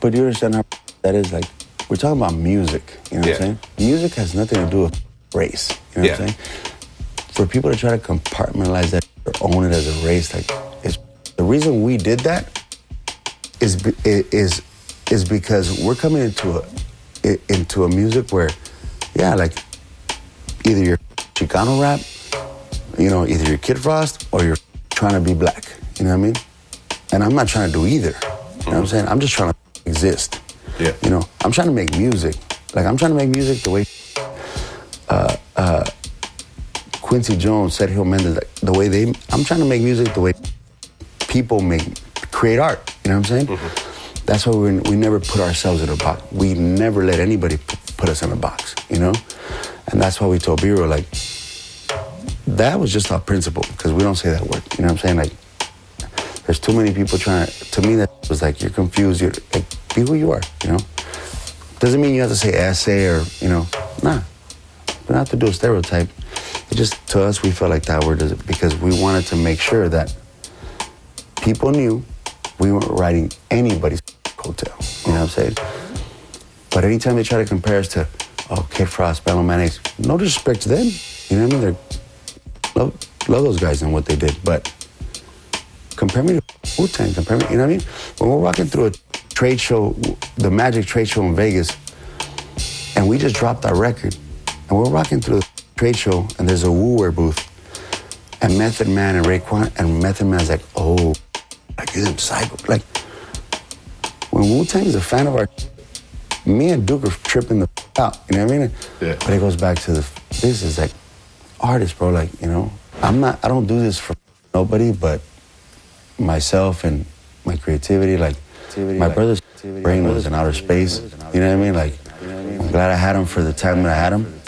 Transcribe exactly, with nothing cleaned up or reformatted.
But you understand how that is? Like, we're talking about music, you know yeah. what I'm saying? Music has nothing to do with race, you know yeah. what I'm saying? For people to try to compartmentalize that or own it as a race, like, it's, the reason we did that is is is because we're coming into a into a music where, yeah, like, either you're Chicano rap, you know, either you're Kid Frost or you're trying to be black, you know what I mean? And I'm not trying to do either, you know what I'm saying? I'm just trying to exist, yeah. you know? I'm trying to make music. Like, I'm trying to make music the way uh, uh, Quincy Jones, Sergio Mendes, like, the way they, I'm trying to make music the way people make, create art, you know what I'm saying? Mm-hmm. That's why we we never put ourselves in a box. We never let anybody p- put us in a box, you know? And that's why we told B-Roll, like, that was just our principle, because we don't say that word, you know what I'm saying? Like, there's too many people trying to, to me, that was like, you're confused, you're, like, be who you are, you know? Doesn't mean you have to say essay or, you know, nah. You don't have to do a stereotype. It just, to us, we felt like that word is because we wanted to make sure that people knew we weren't writing anybody's hotel, you know what I'm saying? But anytime they try to compare us to, oh, Kid Frost, Bello Mayonnaise, no disrespect to them, you know what I mean? They're, love, love those guys and what they did, but compare me to Wu-Tang, compare me, you know what I mean? When we're walking through a trade show, the Magic trade show in Vegas, and we just dropped our record, and we're walking through the trade show, and there's a Wu-Wear booth, and Method Man and Raekwon, and Method Man's like, oh, like, he's a psycho. Like, when Wu-Tang is a fan of our, me and Duke are tripping the out, you know what I mean? Yeah. But it goes back to the, this is like, artists, bro, like, you know, I'm not, I don't do this for nobody but myself and my creativity. Like, creativity, my like, brother's brain was in outer space, you know what I mean? Like, I'm glad I had him for the time that I had him.